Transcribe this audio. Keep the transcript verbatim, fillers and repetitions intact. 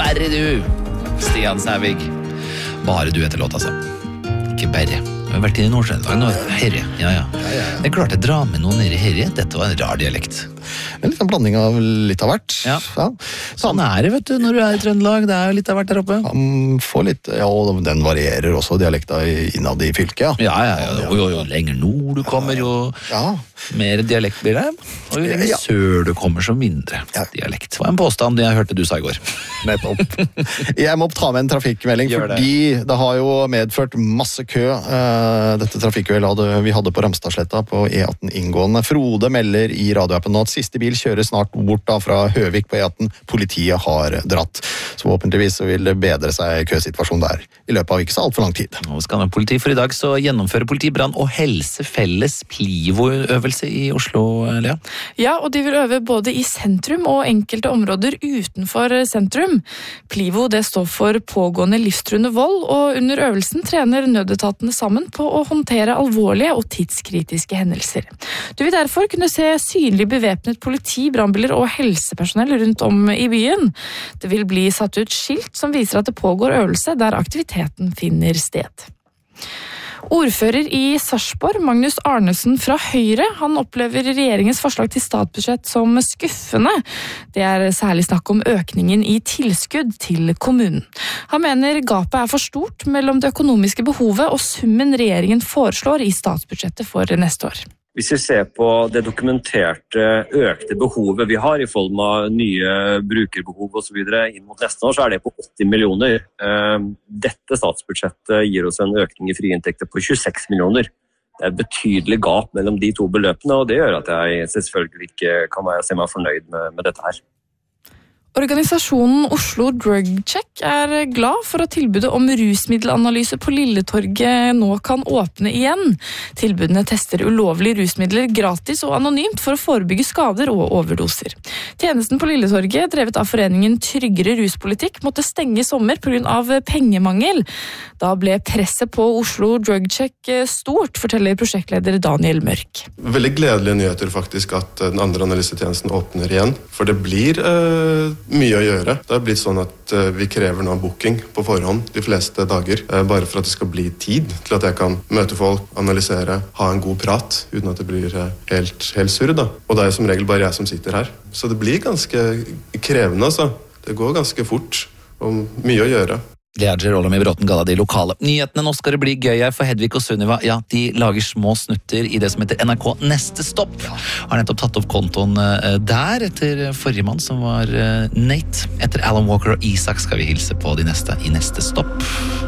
Bare du, Stian Sævig. Bare du etter låt, altså. Ikke bare. Jeg har vært i Nord-Trøndelag nå. Herre, ja, ja. Det er klart jeg drar med noen nede i Herre. Dette var en rar dialekt. En liten blanding av litt av hvert. Ja. Ja. Sånn er det, vet du, når du er i Trøndelag. Det er jo litt av hvert der oppe. Han får litt, ja, og den varierer også dialekta innad i fylket, ja. Ja, ja, ja. Jo, jo, jo lenger nord du kommer, jo ja. mer dialekt blir det. Og jo lenger ja. sør du kommer, så mindre ja. dialekt. Det var en påstand jeg hørte du sa i går. Nettopp. Jeg må ta med en trafikkmelding, Gjør det. fordi det har jo medført masse kø. Dette trafikkuhellet vi hadde på Ramstadsletta på E atten inngående. Frode melder i radioappen nå at siste bil kjører snart bort da fra Høvik på E atten. Politiet har dratt. Så forhåpentligvis vil det bedre seg køsituasjonen der i løpet av ikke så alt for lang tid. Nå skal med politi for i dag så gjennomfører politi brann og helse felles Plivo-øvelse i Oslo, Lea. Ja, og de vil øve både i sentrum og enkelte områder utenfor sentrum. Plivo det står for pågående livstruende vold, og under øvelsen trener nødetatene sammen på å håndtere alvorlige og tidskritiske hendelser. Du vil derfor kunne se synlig bevæpnet politi, brannbiler og helsepersonell rundt om i byen. Det vil bli satt ut skilt som viser at det pågår øvelse der aktiviteten finner sted. Ordfører i Sarpsborg, Magnus Arnesen fra Høyre, han opplever regjeringens forslag til statsbudsjett som skuffende. Det er særlig snakk om økningen i tilskudd til kommunen. Han mener gapet er for stort mellom det økonomiske behovet og summen regjeringen foreslår i statsbudsjettet for neste år. Hvis vi ser på det dokumenterte økte behovet vi har i form av nye brukerbehov og så videre inn mot neste år, så er det på åtti millioner. Dette statsbudsjettet gir oss en økning i frie inntekter på tjueseks millioner. Det er et betydelig gap mellom de to beløpene, og det gjør at jeg selvfølgelig ikke kan være, se meg fornøyd med, med dette her. Organisasjonen Oslo Drug Check er glad for at tilbudet om rusmiddelanalyse på Lilletorget nå kan åpne igjen. Tilbudene tester ulovlige rusmidler gratis og anonymt for å forebygge skader og overdoser. Tjenesten på Lilletorget, drevet av foreningen Tryggere ruspolitikk, måtte stenge i sommer på grunn av pengemangel. Da ble presset på Oslo Drug Check stort, forteller prosjektleder Daniel Mørk. Veldig gledelige nyheter faktisk at den andre analysetjenesten åpner igjen, for det blir øh mye å gjøre. Det har blitt sånn at vi krever nå booking på forhånd de fleste dager, bare for at det skal bli tid til at jeg kan møte folk, analysere, ha en god prat, uten at det blir helt, helt surr da. Og det er som regel bare jeg som sitter her. Så det blir ganske krevende, altså. Det går ganske fort, og mye å gjøre. Lea Gerolami Bråten ga deg de lokale nyhetene. Nå skal det bli gøy her for Hedvig og Sunniva. Ja, de lager små snutter i det som heter N R K Neste Stopp. Har nettopp tatt opp kontoen der etter forrige mann som var Nate. Etter Alan Walker og Isak skal vi hilse på de neste i Neste Stopp.